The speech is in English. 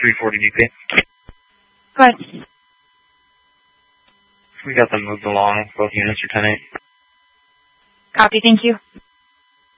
340 DP. Go ahead. We got them moved along. Both units are 10-8. Copy, thank you.